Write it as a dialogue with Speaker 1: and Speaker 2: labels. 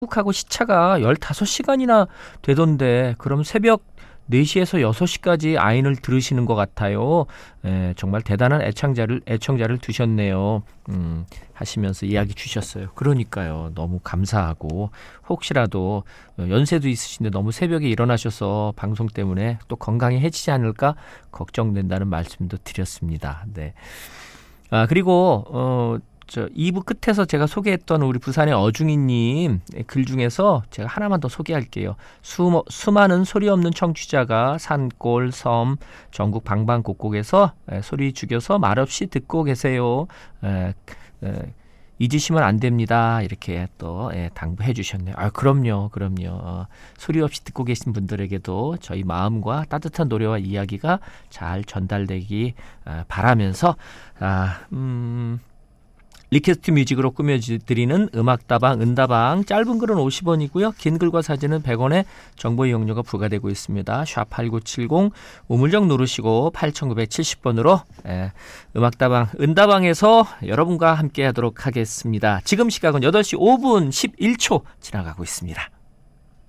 Speaker 1: 하고 시차가 15시간이나 되던데 그럼 새벽 4시에서 6시까지 아인을 들으시는 것 같아요. 정말 대단한 애청자를 두셨네요. 하시면서 이야기 주셨어요. 그러니까요. 너무 감사하고 혹시라도 연세도 있으신데 너무 새벽에 일어나셔서 방송 때문에 또 건강이 해치지 않을까 걱정된다는 말씀도 드렸습니다. 네. 그리고 2부 끝에서 제가 소개했던 우리 부산의 어중이님 글 중에서 제가 하나만 더 소개할게요. 수많은 소리 없는 청취자가 산골, 섬, 전국 방방곡곡에서 소리 죽여서 말없이 듣고 계세요. 잊으시면 안 됩니다. 이렇게 또 당부해 주셨네요. 그럼요. 소리 없이 듣고 계신 분들에게도 저희 마음과 따뜻한 노래와 이야기가 잘 전달되기 바라면서 리퀘스트 뮤직으로 꾸며드리는 음악다방, 은다방, 짧은 글은 50원이고요. 긴 글과 사진은 100원의 정보 이용료가 부과되고 있습니다. 샵8970 우물정 누르시고 8970번으로 음악다방, 은다방에서 여러분과 함께 하도록 하겠습니다. 지금 시각은 8시 5분 11초 지나가고 있습니다.